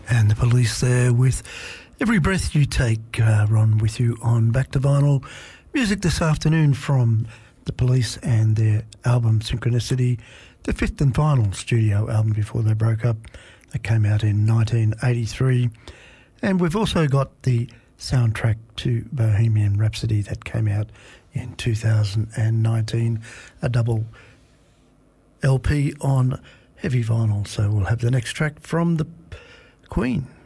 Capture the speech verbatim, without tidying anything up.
And the Police there with Every Breath You Take. Uh, Ron with you on Back to Vinyl. Music this afternoon from the Police and their album Synchronicity, the fifth and final studio album before they broke up. That came out in nineteen eighty-three. And we've also got the soundtrack to Bohemian Rhapsody that came out in two thousand nineteen, a double L P on heavy vinyl. So we'll have the next track from the Queen.